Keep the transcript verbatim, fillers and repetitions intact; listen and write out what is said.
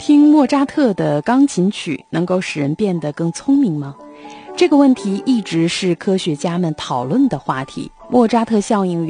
听莫扎特的钢琴曲能够使人变得更聪明吗？这个问题一直是科学家们讨论的话题。莫扎特效应